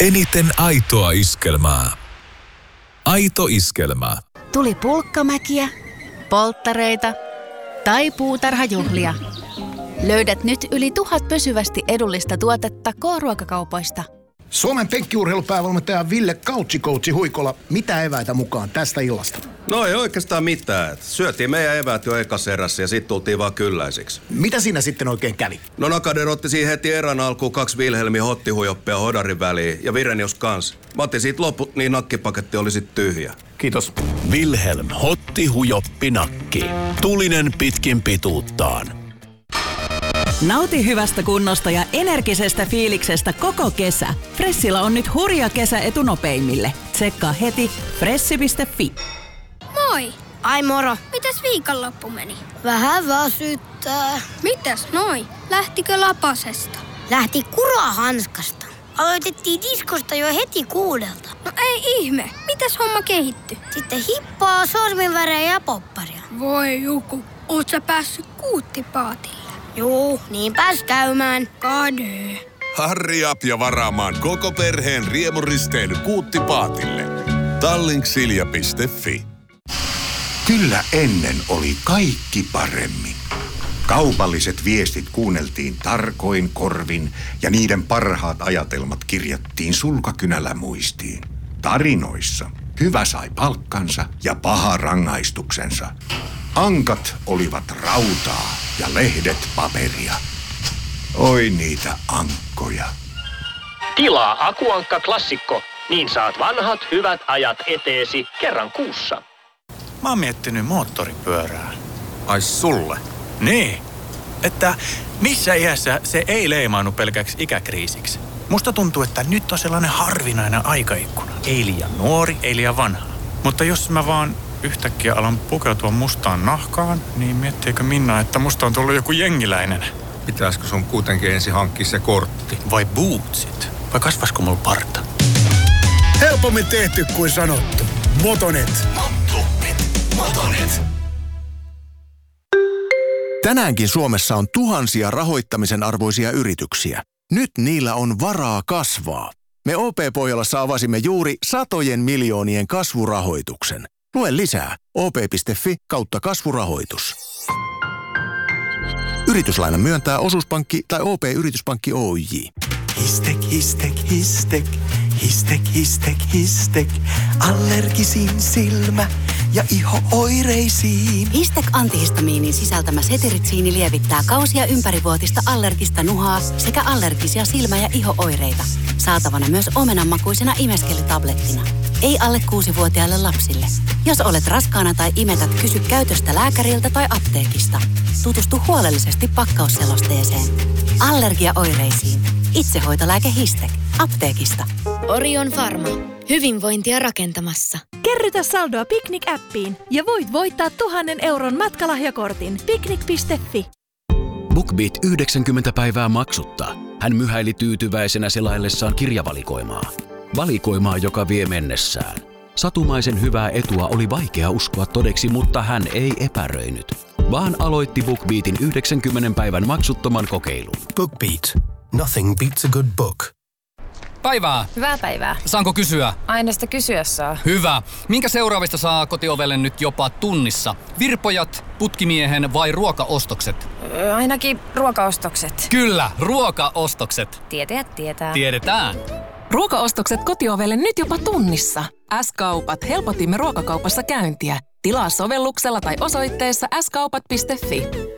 eniten aitoa iskelmää. Aito iskelmä. Tuli pulkkamäkiä, polttareita tai puutarhajuhlia. Löydät nyt yli 1000 pysyvästi edullista tuotetta K-ruokakaupoista. Suomen penkkiurheilupäävalmentaja Ville Couchikoutsi Huikola, mitä eväitä mukaan tästä illasta? No ei oikeastaan mitään. Syötiin meidän eväät jo ekas erässä ja sit tultiin vaan kylläisiksi. Mitä siinä sitten oikein kävi? No Nakader otti siihen heti erän alkuun 2 Wilhelmin hottihujoppia hodarin väliin ja Virenius kans. Mä otin siitä loput, niin nakkipaketti oli sit tyhjä. Kiitos. Wilhelm hottihujoppi nakki. Tulinen pitkin pituuttaan. Nauti hyvästä kunnosta ja energisestä fiiliksestä koko kesä. Fressillä on nyt hurja kesäetu nopeimille. Tsekkaa heti fressi.fi. Moi! Ai moro. Mitäs viikonloppu meni? Vähän väsyttää. Mitäs noi? Lähtikö lapasesta? Lähti kurahanskasta. Aloitettiin diskosta jo heti 6. No ei ihme. Mitäs homma kehittyi? Sitten hippaa, sorminvärejä ja popparia. Voi Juku, oot sä päässyt kuuttipaatille? Juu, niin pääs käymään. Kade. Hurry up ja varaamaan koko perheen riemuristeily Kuuttipaatille. Tallinksilja.fi. Kyllä ennen oli kaikki paremmin. Kaupalliset viestit kuunneltiin tarkoin korvin ja niiden parhaat ajatelmat kirjattiin sulkakynällä muistiin. Tarinoissa hyvä sai palkkansa ja paha rangaistuksensa. Ankat olivat rautaa ja lehdet paperia. Oi niitä ankkoja. Tilaa Akuankka Klassikko, niin saat vanhat hyvät ajat eteesi kerran kuussa. Mä oon miettinyt moottoripyörää. Ai sulle? Niin, että missä iässä se ei leimaannu pelkäksi ikäkriisiksi. Musta tuntuu, että nyt on sellainen harvinainen aikaikkuna. Ei liian nuori, ei liian vanha. Mutta jos mä vaan yhtäkkiä alan pukeutua mustaan nahkaan, niin miettiikö Minna, että musta on tullut joku jengiläinen? Pitäisikö sun kuitenkin ensin hankkia se kortti? Vai bootsit? Vai kasvasko mulla parta? Helpommin tehty kuin sanottu. Motonet. Motonet. Tänäänkin Suomessa on tuhansia rahoittamisen arvoisia yrityksiä. Nyt niillä on varaa kasvaa. Me OP-Pohjolassa avasimme juuri satojen miljoonien kasvurahoituksen. Lue lisää op.fi/kasvurahoitus. Yrityslainan myöntää osuuspankki tai OP-yrityspankki Oyj. Histek, histek, histek, histek, histek, histek. Allergisin silmä ja iho-oireisiin. Histek antihistamiinin sisältämä cetirizini lievittää kausia ympärivuotista allergista nuhaa sekä allergisia silmä- ja iho-oireita. Saatavana myös omenanmakuisena imeskelitablettina. Ei alle 6-vuotiaille lapsille. Jos olet raskaana tai imetät, kysy käytöstä lääkäriltä tai apteekista. Tutustu huolellisesti pakkausselosteeseen. Allergiaoireisiin. Itsehoitolääke Histek. Apteekista. Orion Pharma. Hyvinvointia rakentamassa. Kerrytä saldoa Picnic-appiin ja voit voittaa 1 000 euron matkalahjakortin. Picnic.fi. BookBeat 90 päivää maksutta. Hän myhäili tyytyväisenä selaillessaan kirjavalikoimaa. Valikoimaa, joka vie mennessään. Satumaisen hyvää etua oli vaikea uskoa todeksi, mutta hän ei epäröinyt, vaan aloitti BookBeatin 90 päivän maksuttoman kokeilun. BookBeat. Nothing beats a good book. Päivää. Hyvää päivää. Saanko kysyä? Aina sitä kysyä saa. Hyvä. Minkä seuraavista saa kotiovelle nyt jopa tunnissa? Virpojat, putkimiehen vai ruokaostokset? Ainakin ruokaostokset. Kyllä, ruokaostokset. Tietäjät tietää. Tiedetään. Ruokaostokset kotiovelle nyt jopa tunnissa. S-kaupat helpotimme ruokakaupassa käyntiä. Tilaa sovelluksella tai osoitteessa skaupat.fi.